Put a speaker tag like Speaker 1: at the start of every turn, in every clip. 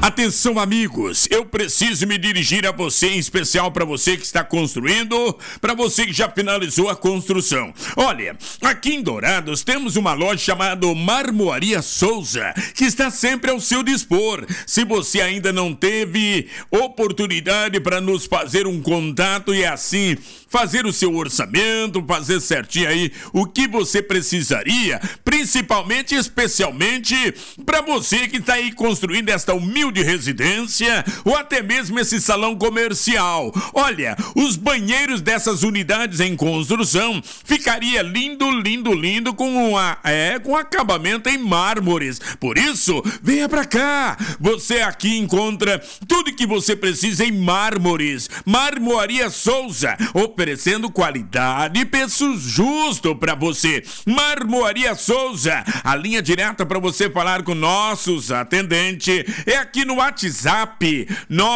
Speaker 1: Atenção, amigos, eu preciso me dirigir a você, em especial para você que está construindo, para você que já finalizou a construção. Olha, aqui em Dourados temos uma loja chamada Marmoaria Souza, que está sempre ao seu dispor. Se você ainda não teve oportunidade para nos fazer um contato e assim fazer o seu orçamento, fazer certinho aí o que você precisaria, principalmente, especialmente para você que está aí construindo esta humilde residência ou até mesmo esse salão comercial. Olha, os banheiros dessas unidades em construção ficaria lindo, lindo, lindo com acabamento em mármores. Por isso, venha para cá. Você aqui encontra tudo que você precisa em mármores. Marmoaria Souza, oferecendo qualidade e preço justo para você. Marmoaria Souza, a linha direta para você falar com nossos atendentes é aqui no WhatsApp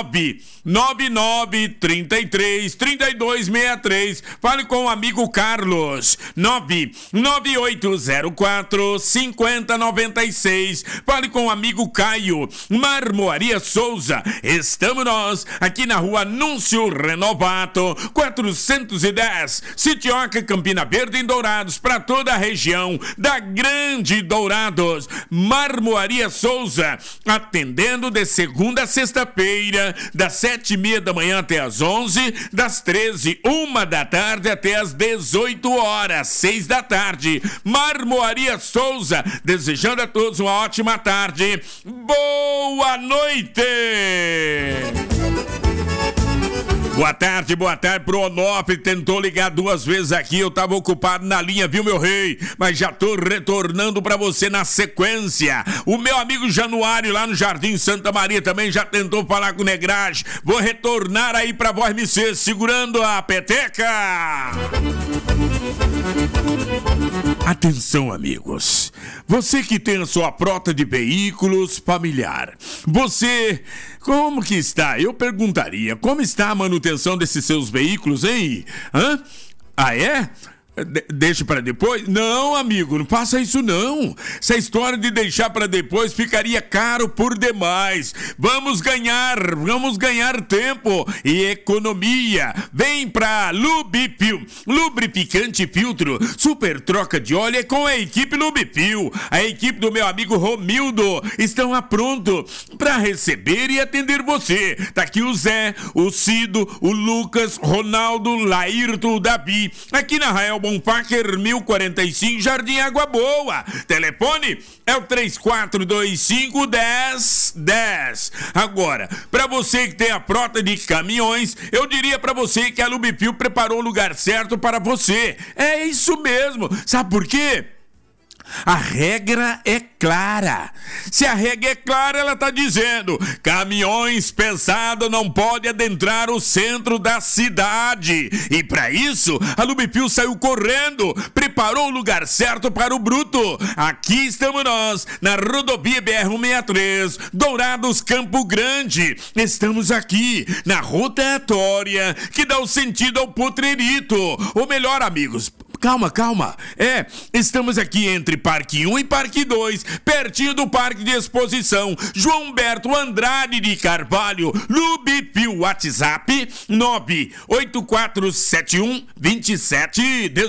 Speaker 1: 999333263. Fale com o amigo Carlos 998045096. Fale com o amigo Caio. Marmoaria Souza, estamos nós aqui na rua Anúncio Renovato 410, Sitioca, Campina Verde, em Dourados, para toda a região da Grande Dourados. Marmoaria Souza, atendendo de segunda a sexta-feira, das 7h30 da manhã até as 11, das 13h, 1 da tarde até as 18 horas, 6 da tarde. Marmoaria Souza, desejando a todos uma ótima tarde. Boa noite! Boa tarde pro Onofre, tentou ligar 2 vezes aqui, eu tava ocupado na linha, viu, meu rei? Mas já tô retornando pra você na sequência. O meu amigo Januário lá no Jardim Santa Maria também já tentou falar com o Negrage. Vou retornar aí pra voz me ser, segurando a peteca. Atenção, amigos, você que tem a sua frota de veículos familiar, você, como que está? Eu perguntaria, como está a manutenção desses seus veículos, hein? Ah, é? Deixa para depois? Não, amigo, não faça isso não. Essa história de deixar para depois ficaria caro por demais. Vamos ganhar tempo e economia. Vem pra Lubifil, lubrificante filtro, super troca de óleo é com a equipe Lubifil. A equipe do meu amigo Romildo estão a pronto para receber e atender você. Tá aqui o Zé, o Cido, o Lucas, Ronaldo, Laírto, o Davi, aqui na Rael Bonfacher 1045, Jardim Água Boa. Telefone é o 3425-1010. Agora, para você que tem a frota de caminhões, eu diria para você que a Lubifil preparou o lugar certo para você. É isso mesmo. Sabe por quê? A regra é clara. Se a regra é clara, ela está dizendo: caminhões pesados não podem adentrar o centro da cidade. E para isso, a Lubifil saiu correndo, preparou o lugar certo para o bruto. Aqui estamos nós, na rodovia BR-163, Dourados, Campo Grande. Estamos aqui na rotatória que dá o sentido ao Potrerito. Ou melhor, amigos, calma. Estamos aqui entre Parque 1 e Parque 2, pertinho do Parque de Exposição João Humberto Andrade de Carvalho. Lubifil, WhatsApp 984712718.